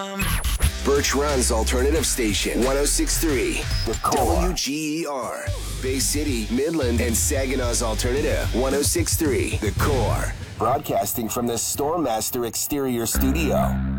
Birch Run's alternative station, 106.3, The Core. WGER. Bay City, Midland, and Saginaw's alternative, 106.3, The Core. Broadcasting from the Stormmaster Exterior Studio.